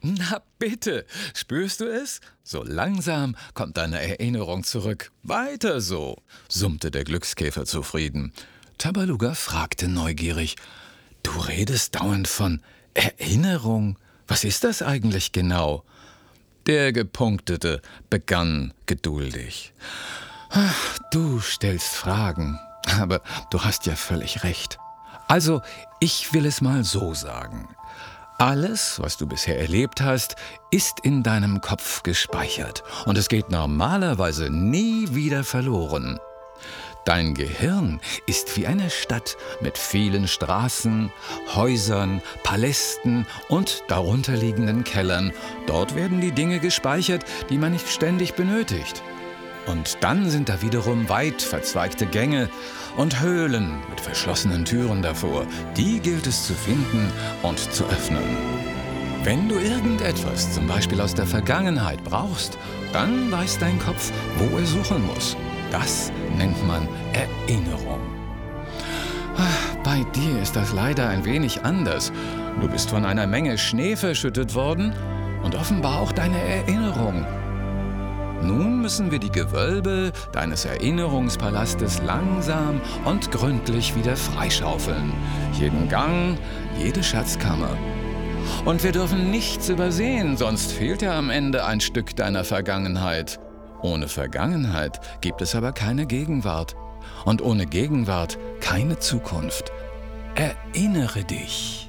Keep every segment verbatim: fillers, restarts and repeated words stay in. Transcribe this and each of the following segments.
Na bitte, spürst du es? So langsam kommt deine Erinnerung zurück. Weiter so, summte der Glückskäfer zufrieden. Tabaluga fragte neugierig, du redest dauernd von Erinnerung. Was ist das eigentlich genau? Der Gepunktete begann geduldig. Ach, du stellst Fragen, aber du hast ja völlig recht. Also, ich will es mal so sagen. Alles, was du bisher erlebt hast, ist in deinem Kopf gespeichert und es geht normalerweise nie wieder verloren. Dein Gehirn ist wie eine Stadt mit vielen Straßen, Häusern, Palästen und darunterliegenden Kellern. Dort werden die Dinge gespeichert, die man nicht ständig benötigt. Und dann sind da wiederum weit verzweigte Gänge und Höhlen mit verschlossenen Türen davor. Die gilt es zu finden und zu öffnen. Wenn du irgendetwas, zum Beispiel aus der Vergangenheit, brauchst, dann weiß dein Kopf, wo er suchen muss. Das nennt man Erinnerung. Bei dir ist das leider ein wenig anders. Du bist von einer Menge Schnee verschüttet worden und offenbar auch deine Erinnerung. Nun müssen wir die Gewölbe deines Erinnerungspalastes langsam und gründlich wieder freischaufeln. Jeden Gang, jede Schatzkammer. Und wir dürfen nichts übersehen, sonst fehlt ja am Ende ein Stück deiner Vergangenheit. Ohne Vergangenheit gibt es aber keine Gegenwart. Und ohne Gegenwart keine Zukunft. Erinnere dich.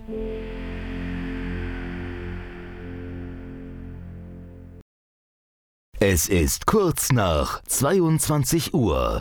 Es ist kurz nach zweiundzwanzig Uhr.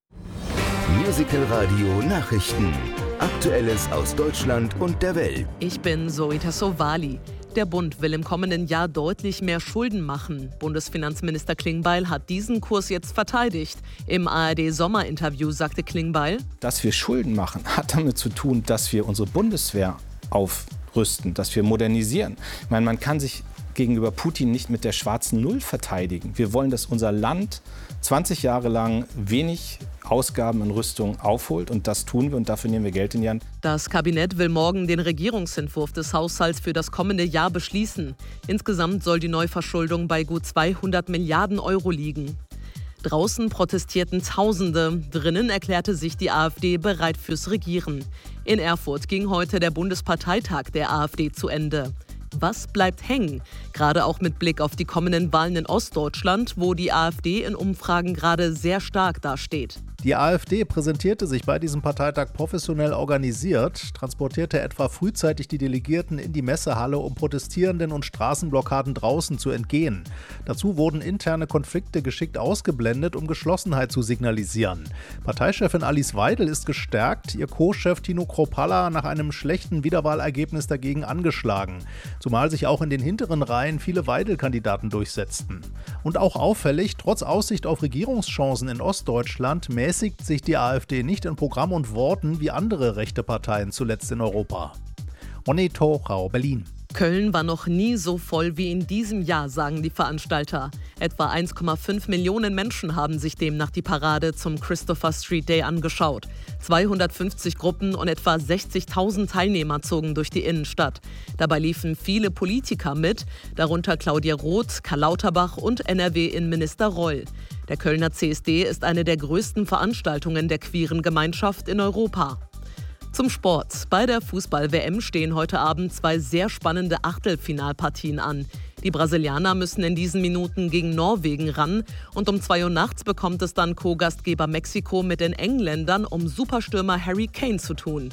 Musical Radio Nachrichten. Aktuelles aus Deutschland und der Welt. Ich bin Zoe Tassovali. Der Bund will im kommenden Jahr deutlich mehr Schulden machen. Bundesfinanzminister Klingbeil hat diesen Kurs jetzt verteidigt. Im A R D-Sommerinterview sagte Klingbeil: Dass wir Schulden machen, hat damit zu tun, dass wir unsere Bundeswehr aufrüsten, dass wir modernisieren. Ich meine, man kann sich gegenüber Putin nicht mit der schwarzen Null verteidigen. Wir wollen, dass unser Land zwanzig Jahre lang wenig Ausgaben in Rüstung aufholt und das tun wir und dafür nehmen wir Geld in die Hand. Das Kabinett will morgen den Regierungsentwurf des Haushalts für das kommende Jahr beschließen. Insgesamt soll die Neuverschuldung bei gut zweihundert Milliarden Euro liegen. Draußen protestierten Tausende, drinnen erklärte sich die AfD bereit fürs Regieren. In Erfurt ging heute der Bundesparteitag der AfD zu Ende. Was bleibt hängen? Gerade auch mit Blick auf die kommenden Wahlen in Ostdeutschland, wo die AfD in Umfragen gerade sehr stark dasteht. Die AfD präsentierte sich bei diesem Parteitag professionell organisiert, transportierte etwa frühzeitig die Delegierten in die Messehalle, um Protestierenden und Straßenblockaden draußen zu entgehen. Dazu wurden interne Konflikte geschickt ausgeblendet, um Geschlossenheit zu signalisieren. Parteichefin Alice Weidel ist gestärkt, ihr Co-Chef Tino Kropalla nach einem schlechten Wiederwahlergebnis dagegen angeschlagen. Zumal sich auch in den hinteren Reihen viele Weidel-Kandidaten durchsetzten. Und auch auffällig, trotz Aussicht auf Regierungschancen in Ostdeutschland, mäßigt sich die AfD nicht in Programm und Worten wie andere rechte Parteien zuletzt in Europa. Monito, Rau, Berlin. Köln war noch nie so voll wie in diesem Jahr, sagen die Veranstalter. Etwa eins Komma fünf Millionen Menschen haben sich demnach die Parade zum Christopher Street Day angeschaut. zweihundertfünfzig Gruppen und etwa sechzigtausend Teilnehmer zogen durch die Innenstadt. Dabei liefen viele Politiker mit, darunter Claudia Roth, Karl Lauterbach und N R W-Innenminister Reul. Der Kölner C S D ist eine der größten Veranstaltungen der queeren Gemeinschaft in Europa. Zum Sport. Bei der Fußball-W M stehen heute Abend zwei sehr spannende Achtelfinalpartien an. Die Brasilianer müssen in diesen Minuten gegen Norwegen ran und um zwei Uhr nachts bekommt es dann Co-Gastgeber Mexiko mit den Engländern um Superstürmer Harry Kane zu tun.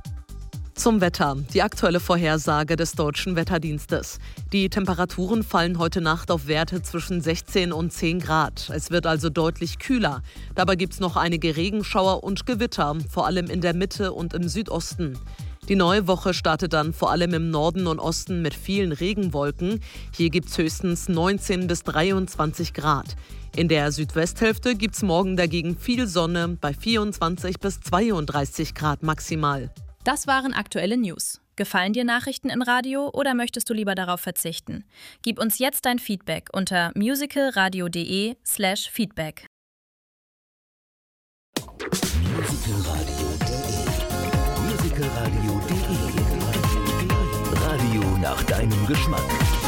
Zum Wetter. Die aktuelle Vorhersage des Deutschen Wetterdienstes. Die Temperaturen fallen heute Nacht auf Werte zwischen sechzehn und zehn Grad. Es wird also deutlich kühler. Dabei gibt es noch einige Regenschauer und Gewitter, vor allem in der Mitte und im Südosten. Die neue Woche startet dann vor allem im Norden und Osten mit vielen Regenwolken. Hier gibt es höchstens neunzehn bis dreiundzwanzig Grad. In der Südwesthälfte gibt es morgen dagegen viel Sonne bei vierundzwanzig bis zweiunddreißig Grad maximal. Das waren aktuelle News. Gefallen dir Nachrichten in Radio oder möchtest du lieber darauf verzichten? Gib uns jetzt dein Feedback unter musicalradio.de slash feedback. musicalradio.de musicalradio.de Radio nach deinem Geschmack.